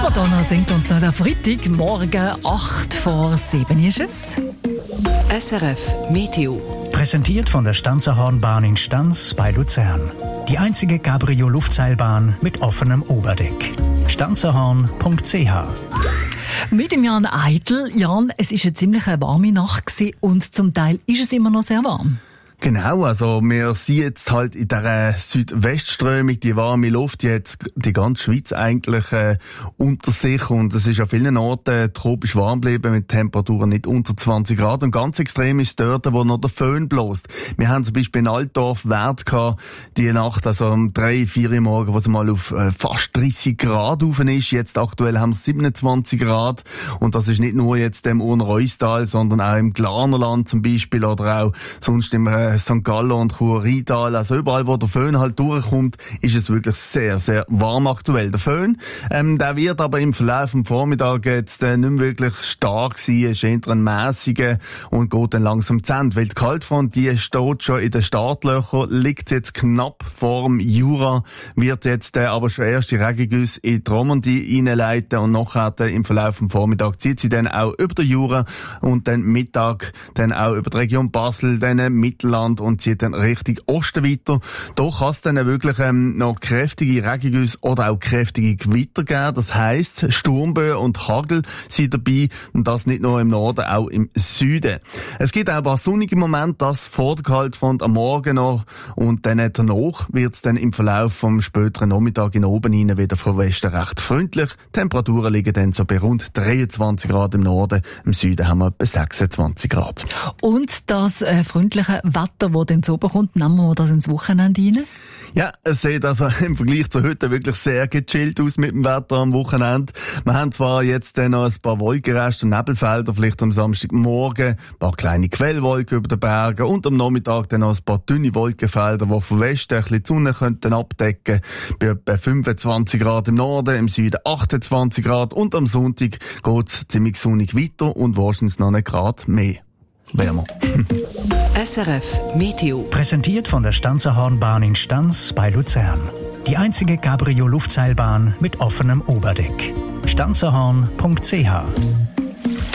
Madonna singt uns noch der Freitag, morgen 8:07 ist es. SRF Meteo. Präsentiert von der Stanzerhornbahn in Stanz bei Luzern. Die einzige Cabrio-Luftseilbahn mit offenem Oberdeck. stanzerhorn.ch. Mit dem Jan Eitel. Jan, es ist eine ziemlich warme Nacht gewesen und zum Teil ist es immer noch sehr warm. Genau, also wir sind jetzt halt in dieser Südwestströmung, die warme Luft, die hat die ganze Schweiz eigentlich unter sich und es ist an vielen Orten tropisch warm geblieben mit Temperaturen nicht unter 20 Grad und ganz extrem ist es dort, wo noch der Föhn bläst. Wir haben zum Beispiel in Altdorf Wert gehabt, die Nacht, also um 3, 4 Uhr morgen, wo es mal auf fast 30 Grad rauf ist. Jetzt aktuell haben wir 27 Grad und das ist nicht nur jetzt im Urnreustal, sondern auch im Glarnerland zum Beispiel oder auch sonst im St. Gallen und Chur-Riedal, also überall, wo der Föhn halt durchkommt, ist es wirklich sehr, sehr warm aktuell. Der Föhn, der wird aber im Verlauf des Vormittags jetzt nicht mehr wirklich stark sein, ist eher ein mäßiger und geht dann langsam zu Ende, weil die Kaltfront, die steht schon in den Startlöchern, liegt jetzt knapp vor dem Jura, wird jetzt aber schon erste Regengüsse in die Romandie reinleiten und nachher im Verlauf des Vormittags zieht sie dann auch über den Jura und dann Mittag dann auch über die Region Basel, dann Mittelland und zieht dann Richtung Osten weiter. Da kann es dann wirklich noch kräftige Regengüsse oder auch kräftige Gewitter geben. Das heisst, Sturmböen und Hagel sind dabei und das nicht nur im Norden, auch im Süden. Es gibt auch ein paar sonnige Momente, das vor der Kaltfront am Morgen noch und dann danach wird es dann im Verlauf vom späteren Nachmittag in oben hinein wieder von Westen recht freundlich. Die Temperaturen liegen dann so bei rund 23 Grad im Norden, im Süden haben wir etwa 26 Grad. Und das freundliche Wetter, das dann so bekommt, nehmen wir das ins Wochenende rein? Ja, es sieht also im Vergleich zu heute wirklich sehr gechillt aus mit dem Wetter am Wochenende. Wir haben zwar jetzt noch ein paar Wolkenreste und Nebelfelder, vielleicht am Samstagmorgen, ein paar kleine Quellwolken über den Bergen und am Nachmittag dann noch ein paar dünne Wolkenfelder, die von Westen ein bisschen die Sonne könnten abdecken. Bei etwa 25 Grad im Norden, im Süden 28 Grad und am Sonntag geht's ziemlich sonnig weiter und wahrscheinlich noch einen Grad mehr. Wärmer. SRF Meteo. Präsentiert von der Stanzerhornbahn in Stanz bei Luzern. Die einzige Cabrio-Luftseilbahn mit offenem Oberdeck. stanzerhorn.ch.